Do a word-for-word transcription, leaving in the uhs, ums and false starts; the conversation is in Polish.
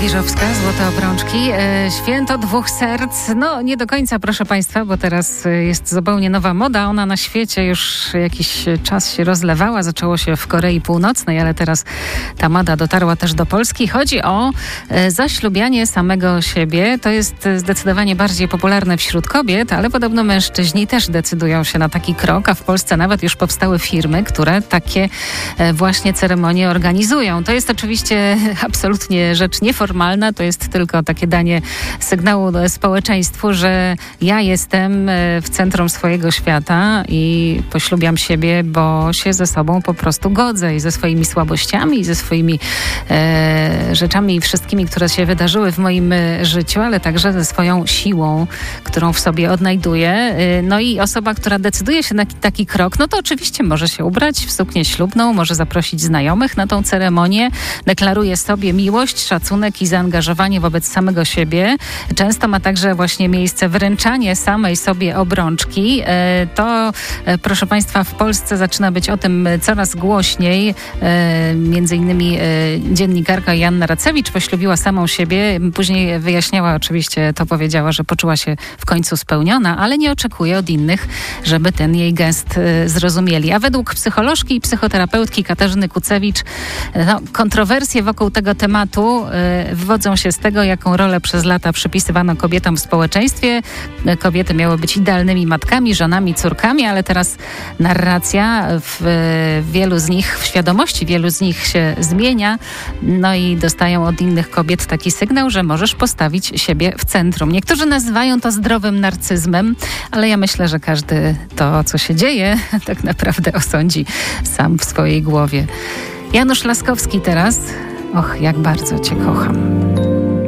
Wieżowska, Złote obrączki. E, święto dwóch serc. No nie do końca, proszę Państwa, bo teraz jest zupełnie nowa moda. Ona na świecie już jakiś czas się rozlewała. Zaczęło się w Korei Północnej, ale teraz ta moda dotarła też do Polski. Chodzi o e, zaślubianie samego siebie. To jest zdecydowanie bardziej popularne wśród kobiet, ale podobno mężczyźni też decydują się na taki krok, a w Polsce nawet już powstały firmy, które takie e, właśnie ceremonie organizują. To jest oczywiście absolutnie rzecz nieformalna, to jest tylko takie danie sygnału społeczeństwu, że ja jestem w centrum swojego świata i poślubiam siebie, bo się ze sobą po prostu godzę i ze swoimi słabościami, i ze swoimi e, rzeczami i wszystkimi, które się wydarzyły w moim życiu, ale także ze swoją siłą, którą w sobie odnajduję. E, no i osoba, która decyduje się na taki krok, no to oczywiście może się ubrać w suknię ślubną, może zaprosić znajomych na tą ceremonię, deklaruje sobie miłość, szacunek i zaangażowanie wobec samego siebie. Często ma także właśnie miejsce wręczanie samej sobie obrączki. To, proszę Państwa, w Polsce zaczyna być o tym coraz głośniej. Między innymi dziennikarka Joanna Racewicz poślubiła samą siebie. Później wyjaśniała, oczywiście to powiedziała, że poczuła się w końcu spełniona, ale nie oczekuje od innych, żeby ten jej gest zrozumieli. A według psycholożki i psychoterapeutki Katarzyny Kucewicz no, kontrowersje wokół tego tematu y, wywodzą się z tego, jaką rolę przez lata przypisywano kobietom w społeczeństwie. Kobiety miały być idealnymi matkami, żonami, córkami, ale teraz narracja w, w wielu z nich, w świadomości wielu z nich się zmienia. No i dostają od innych kobiet taki sygnał, że możesz postawić siebie w centrum. Niektórzy nazywają to zdrowym narcyzmem, ale ja myślę, że każdy to, co się dzieje, tak naprawdę osądzi sam w swojej głowie. Janusz Laskowski teraz. Och, jak bardzo Cię kocham.